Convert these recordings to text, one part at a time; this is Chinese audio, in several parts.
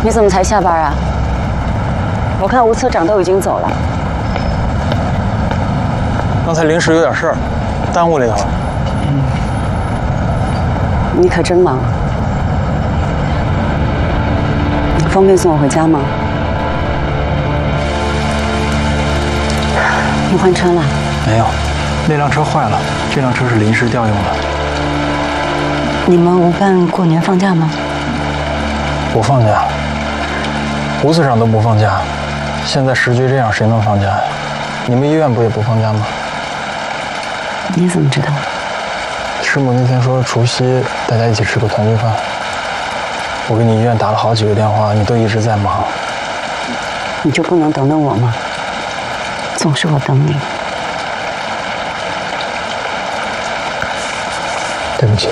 你怎么才下班啊？我看吴科长都已经走了。 刚才临时有点事儿，耽误了一会儿。 你可真忙。方便送我回家吗？你换车了？ 没有，那辆车坏了，这辆车是临时调用的。 你们吴办过年放假吗？ 不放假，吴司长都不放假，现在时局这样，谁能放假呀？你们医院不也不放假吗？ 你怎么知道？ 师母那天说除夕大家一起吃个团聚饭，我给你医院打了好几个电话，你都一直在忙。 你就不能等等我吗？总是我等你。 对不起。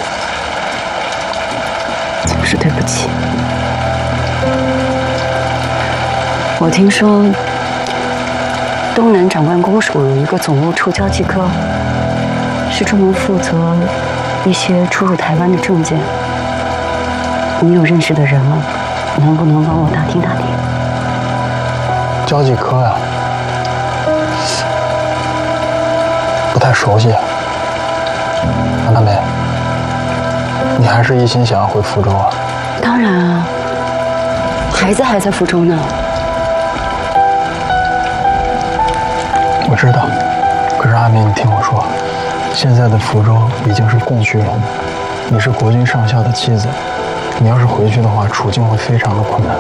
总是对不起。我听说东南长官公署有一个总务处交际科，是专门负责一些出入台湾的证件。你有认识的人吗？能不能帮我打听打听？ 交际科呀，不太熟悉。安大梅，你还是一心想要回福州啊？ 当然啊，孩子还在福州呢。 我知道，可是阿梅，你听我说，现在的福州已经是共区了，你是国军上校的妻子，你要是回去的话，处境会非常的困难。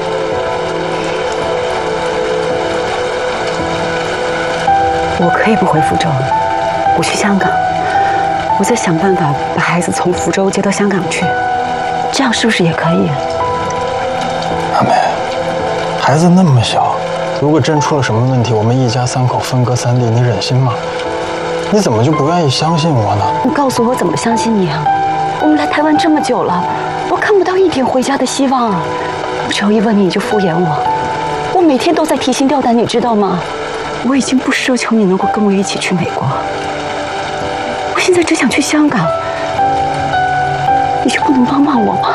我可以不回福州，我去香港，我再想办法把孩子从福州接到香港去，这样是不是也可以？ 阿梅，孩子那么小，如果真出了什么问题，我们一家三口分隔三地，你忍心吗？你怎么就不愿意相信我呢？ 你告诉我怎么相信你啊？我们来台湾这么久了，我看不到一点回家的希望啊！我只要一问你就敷衍我，我每天都在提心吊胆，你知道吗？我已经不奢求你能够跟我一起去美国，我现在只想去香港，你就不能帮帮我吗？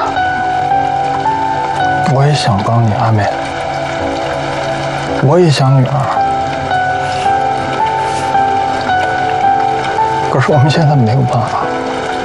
我也想帮你，阿美，我也想女儿，可是我们现在没有办法。